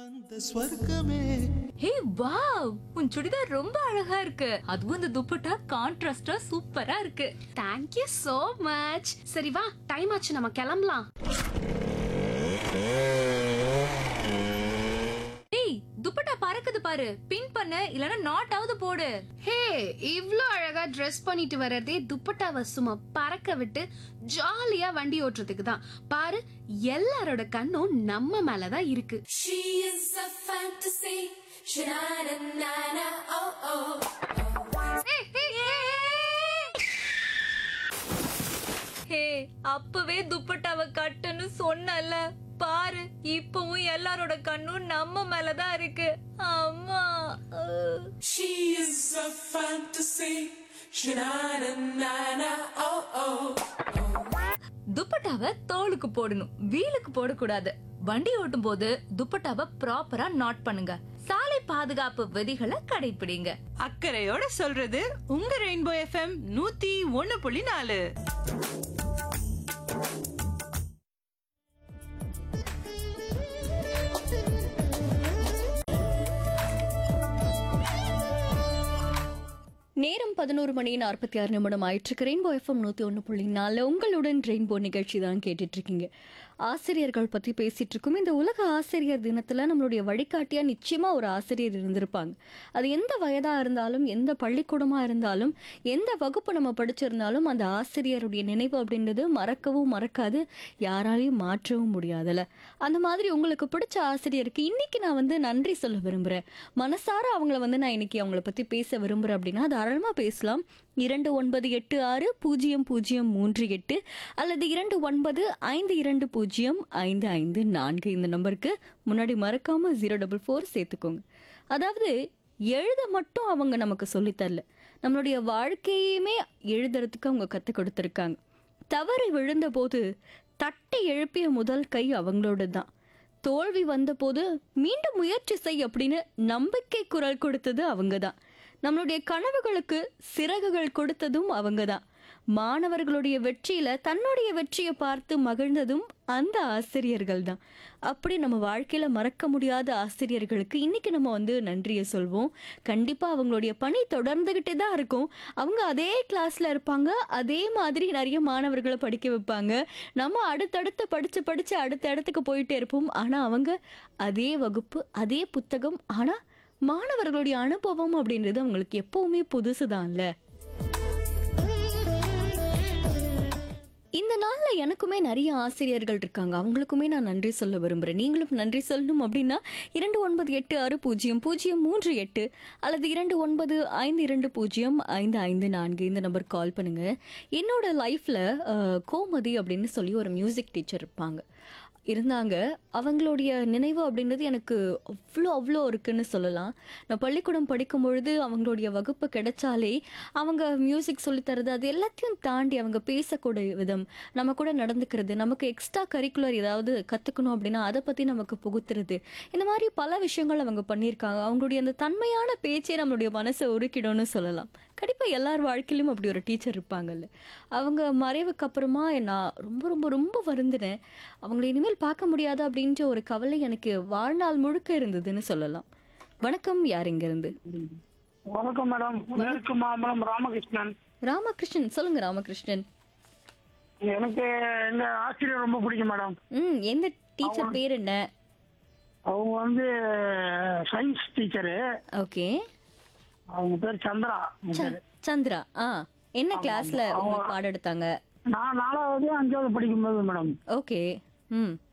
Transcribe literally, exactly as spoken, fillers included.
அந்த ஸ்வர்க்கமே. Hey wow, உன் சுடிதார் ரொம்ப அழகா இருக்கு. அதுவும் இந்த துப்பட்டா கான்ட்ராஸ்டா சூப்பரா இருக்கு. Thank you so much. சரி வா, டைம் ஆச்சு, நம்ம கிளம்பலாம். ஏய், துப்பட்டா பறக்குது பாரு. பின் பண்ணு, இல்லனா நாட் ஆவது போடு. ஹே, இவ்ளோ அழகா Dress பண்ணிட்டு வர்றதே துப்பட்டாவை சும்மா பறக்க விட்டு ஜாலியா வண்டி ஓட்டுறதுக்கு தான். பாரு, எல்லாரோட கண்ணும் நம்ம மேலதான் இருக்கு. She is a fantasy. Sha-na-na-na-na, oh oh. ஹே, அப்பவே துப்பட்டாவை கட்டுன்னு சொன்னல. பாரு, இப்பவும் எல்லாரோட கண்ணும் நம்ம மேலதான் இருக்கு. அம்மா அஹ். She is a fantasy. Sha-na-na-na-na, oh oh. துப்பட்டாவை தோலுக்கு போடணும், வீலுக்கு போடக்கூடாது. வண்டி ஓட்டும் போது துப்பட்டாவை ப்ராப்பரா நாட் பண்ணுங்க. சாலை பாதுகாப்பு விதிகளை கடைபிடிங்க. அக்கறையோட சொல்றது உங்க ரெயின்போ எஃப்எம் நூத்தி ஒன்னு புள்ளி நாலு. நேரம் பதினோரு மணி நாற்பத்தி ஆறு நிமிடம் ஆயிட்டு ரெயின்போ எஃப்எம் நூற்றி ஒன்று புள்ளி நாலு உங்களுடன் ரெயின்போ நிகழ்ச்சி தான் கேட்டுட்டு இருக்கீங்க. ஆசிரியர்கள் பற்றி பேசிட்டு இருக்கோம். இந்த உலக ஆசிரியர் தினத்தில் நம்மளுடைய வழிகாட்டியாக நிச்சயமாக ஒரு ஆசிரியர் இருந்திருப்பாங்க. அது எந்த வயதாக இருந்தாலும், எந்த பள்ளிக்கூடமாக இருந்தாலும், எந்த வகுப்பு நம்ம படிச்சிருந்தாலும் அந்த ஆசிரியருடைய நினைவு அப்படின்றது மறக்கவும் மறக்காது, யாராலையும் மாற்றவும் முடியாதுல்ல. அந்த மாதிரி உங்களுக்கு பிடிச்ச ஆசிரியருக்கு இன்னைக்கு நான் வந்து நன்றி சொல்ல விரும்புகிறேன். மனசார அவங்கள வந்து நான் இன்னைக்கு அவங்கள பற்றி பேச விரும்புகிறேன் அப்படின்னா தாராளமாக பேசலாம். இரண்டு ஒன்பது எட்டு ஆறு பூஜ்ஜியம் பூஜ்ஜியம் மூன்று எட்டு அல்லது இரண்டு ஒன்பது ஐந்து இரண்டு பூஜ்ஜியம் ஐந்து ஐந்து நான்கு இந்த நம்பருக்கு முன்னாடி மறக்காம ஜீரோ டபுள் ஃபோர் சேர்த்துக்கோங்க. அதாவது எழுத மட்டும் அவங்க நமக்கு சொல்லித்தரல, நம்மளுடைய வாழ்க்கையுமே எழுதுறதுக்கு அவங்க கற்றுக் கொடுத்துருக்காங்க. தவறு விழுந்த போது தட்டி எழுப்பிய முதல் கை அவங்களோட தான். தோல்வி வந்த போது மீண்டும் முயற்சி செய் அப்படின்னு நம்பிக்கை குரல் கொடுத்தது அவங்க தான். நம்மளுடைய கனவுகளுக்கு சிறகுகள் கொடுத்ததும் அவங்க தான். மாணவர்களுடைய வெற்றியில தன்னுடைய வெற்றியை பார்த்து மகிழ்ந்ததும் அந்த ஆசிரியர்கள் தான். அப்படி நம்ம வாழ்க்கையில மறக்க முடியாத ஆசிரியர்களுக்கு இன்னைக்கு நம்ம வந்து நன்றியை சொல்வோம். கண்டிப்பா அவங்களுடைய பணி தொடர்ந்துகிட்டே தான் இருக்கும். அவங்க அதே கிளாஸ்ல இருப்பாங்க, அதே மாதிரி நிறைய மாணவர்களை படிக்க வைப்பாங்க. நம்ம அடுத்தடுத்து படிச்சு படிச்சு அடுத்த இடத்துக்கு போயிட்டே இருப்போம். ஆனா அவங்க அதே வகுப்பு, அதே புத்தகம், ஆனா மாணவர்களுடைய அனுபவம் அப்படின்றது அவங்களுக்கு எப்பவுமே புதுசுதான்ல. இந்த நாள்ல எனக்குமே நிறைய ஆசிரியர்கள் இருக்காங்க, அவங்களுக்குமே நான் நன்றி சொல்ல விரும்புகிறேன். நீங்களும் நன்றி சொல்லணும் அப்படின்னா இரண்டு ஒன்பது எட்டு ஆறு பூஜ்ஜியம் பூஜ்ஜியம் மூன்று எட்டு அல்லது இரண்டு ஒன்பது ஐந்து இரண்டு பூஜ்ஜியம் ஐந்து ஐந்து நான்கு இந்த நம்பர் கால் பண்ணுங்க. என்னோட லைஃப்ல கோமதி அப்படின்னு சொல்லி ஒரு மியூசிக் டீச்சர் இருப்பாங்க இருந்தாங்க. அவங்களுடைய நினைவு அப்படின்றது எனக்கு அவ்வளோ அவ்வளோ இருக்குன்னு சொல்லலாம். நான் பள்ளிக்கூடம் படிக்கும் பொழுது அவங்களுடைய வகுப்பு கிடைச்சாலே அவங்க மியூசிக் சொல்லித்தரது, அது எல்லாத்தையும் தாண்டி அவங்க பேசக்கூடிய விதம், நம்ம கூட நடந்துக்கிறது, நமக்கு எக்ஸ்ட்ரா கரிக்குலர் ஏதாவது கற்றுக்கணும் அப்படின்னா அதை பற்றி நமக்கு புகுத்துறது, இந்த மாதிரி பல விஷயங்கள் அவங்க பண்ணியிருக்காங்க. அவங்களுடைய அந்த தன்மையான பேச்சே நம்மளுடைய மனசை உருக்கிடும்னு சொல்லலாம். கண்டிப்பாக எல்லார் வாழ்க்கையிலும் அப்படி ஒரு டீச்சர் இருப்பாங்கல்ல. அவங்க மறைவுக்கு அப்புறமா நான் ரொம்ப ரொம்ப ரொம்ப வருந்தினேன். அவங்களை இனிமேல் பார்க்க முடியாது அப்படின்ற ஒரு கவலை எனக்கு வாழ்நாள் முழுக்க இருந்ததுன்னு சொல்லலாம். வணக்கம், யார் இங்க இருந்து? வணக்கம் மேடம், மேற்கு மாம்பலம் ராமகிருஷ்ணன். ராமகிருஷ்ணன், சொல்லுங்க ராமகிருஷ்ணன். எனக்கு எங்க ஆசிரியர் ரொம்ப பிடிக்கும் மேடம். ம் எந்த டீச்சர் பேர் என்ன? அவங்க வந்து சயின்ஸ் டீச்சரு. ஓகே. அவங்க பேர் சந்திரா. சந்திரா. ஆ, என்ன கிளாஸ்ல அவங்க பாடம் எடுத்தாங்க? நான் நாலாவது அஞ்சாவது படிக்கும்போது மேடம். ஓகே. ம்